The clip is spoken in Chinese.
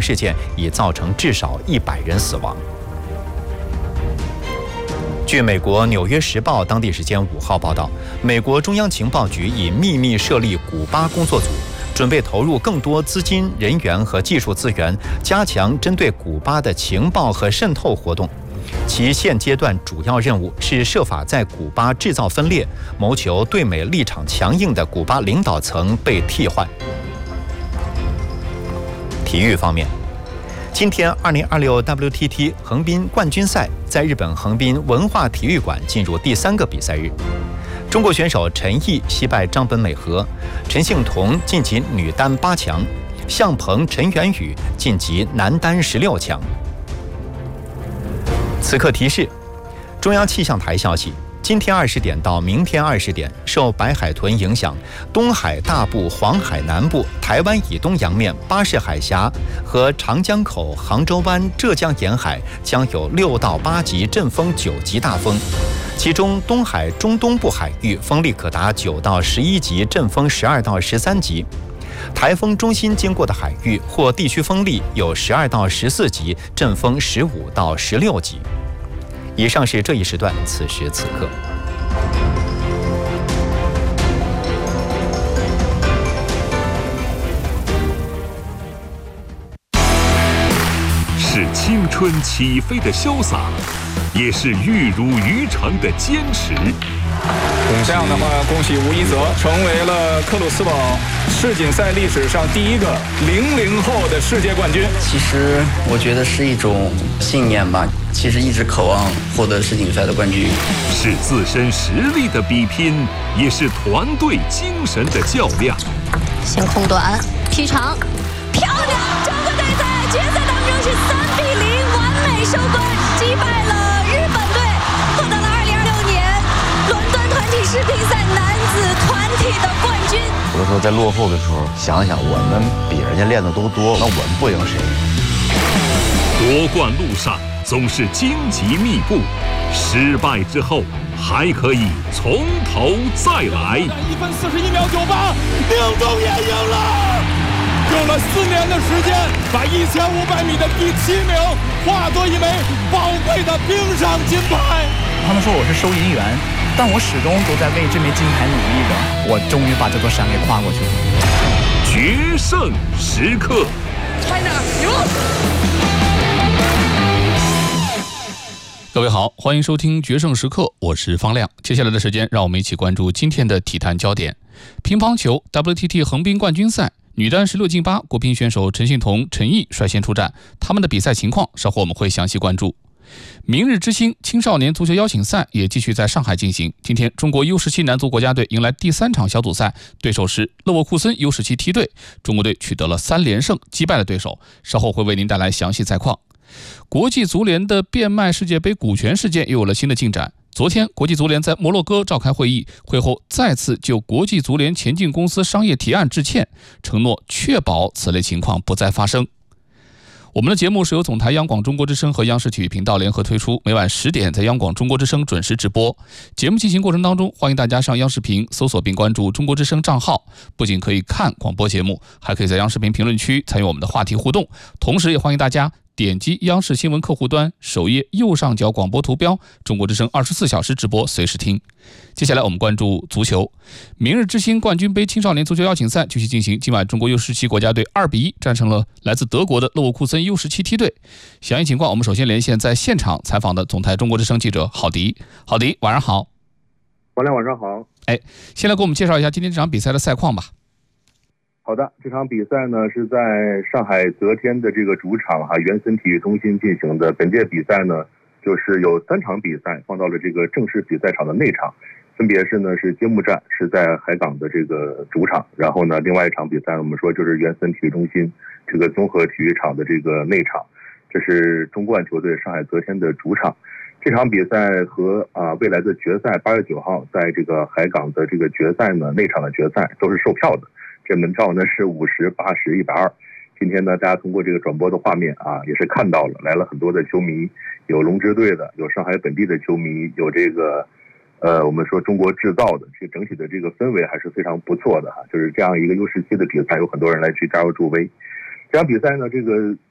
事件已造成至少100人死亡。据美国《纽约时报》当地时间5号报道，美国中央情报局已秘密设立古巴工作组，准备投入更多资金、人员和技术资源，加强针对古巴的情报和渗透活动。其现阶段主要任务是设法在古巴制造分裂，谋求对美立场强硬的古巴领导层被替换。体育方面，今天2026 WTT 横滨冠军赛在日本横滨文化体育馆进入第3个比赛日。中国选手陈毅惜败张本美和，陈幸同晋级女单8强，向鹏、陈圆宇晋级男单16强。此刻提示：中央气象台消息，今天20点到明天20点，受白海豚影响，东海大部、黄海南部、台湾以东洋面、巴士海峡和长江口、杭州湾、浙江沿海将有6到8级阵风9级大风，其中东海中东部海域风力可达9到11级，阵风12到13级。台风中心经过的海域或地区风力有12到14级，阵风15到16级。以上是这一时段此时此刻。 是青春起飞的潇洒，也是玉如渔场的坚持。 这样的话，恭喜吴一泽成为了克鲁斯堡世锦赛历史上第一个00后的世界冠军。 其实我觉得是一种信念吧，其实一直渴望获得世锦赛的冠军。 是自身实力的比拼，也是团队精神的较量。 先空短劈长，漂亮！中国队在决赛当中是3比0完美收官，击败了日本队，获得了2026年伦敦团体世乒赛男子团体的冠军。 有的时候在落后的时候，想想我们比人家练的都多，那我们不赢谁？ 夺冠路上总是荆棘密布，失败之后还可以从头再来。 1分41秒98，宁中也赢了，用了4年的时间，把1500米的第7名化作一枚宝贵的冰上金牌。 他们说我是收银员，但我始终都在为这枚金牌努力着。我终于把这座山给跨过去了。 决胜时刻 China 赢！ 各位好，欢迎收听决胜时刻，我是方亮。接下来的时间，让我们一起关注今天的体坛焦点。乒乓球 WTT 横滨冠军赛女单16进8，国乒选手陈幸同、陈毅率先出战，他们的比赛情况稍后我们会详细关注。明日之星青少年足球邀请赛也继续在上海进行。今天，中国 U17 男足国家队迎来第3场小组赛，对手是勒沃库森 U17 梯队。中国队取得了3连胜，击败了对手。稍后会为您带来详细赛况。国际足联的变卖世界杯股权事件又有了新的进展。昨天，国际足联在摩洛哥召开会议，会后再次就国际足联前进公司商业提案致歉，承诺确保此类情况不再发生。我们的节目是由总台央广中国之声和央视体育频道联合推出，每晚10点在央广中国之声准时直播。节目进行过程当中，欢迎大家上央视频搜索并关注中国之声账号，不仅可以看广播节目，还可以在央视频评论区参与我们的话题互动。同时也欢迎大家点击央视新闻客户端首页右上角广播图标，中国之声24小时直播，随时听。接下来我们关注足球，明日之星冠军杯青少年足球邀请赛继续进行。今晚中国 U17 国家队2比1战胜了来自德国的勒沃库森 U17 梯队。详细情况我们首先连线在现场采访的总台中国之声记者郝迪。郝迪，晚上好。 王亮，晚上好。 先来给我们介绍一下今天这场比赛的赛况吧。 好的，这场比赛呢是在上海泽天的这个主场原森体育中心进行的。本届比赛呢就是有3场比赛放到了这个正式比赛场的内场，分别是揭幕战是在海港的这个主场，然后呢另外一场比赛我们说就是原森体育中心这个综合体育场的这个内场，这是中冠球队上海泽天的主场。这场比赛和未来的决赛8月9号在这个海港的这个决赛呢，内场的决赛都是售票的，这门票呢是50、80、120。今天呢，大家通过这个转播的画面也是看到了，来了很多的球迷，有龙之队的，有上海本地的球迷，有这个我们说中国制造的，这整体的这个氛围还是非常不错的就是这样一个 U17 的比赛，有很多人来去加油助威。这场比赛呢，这个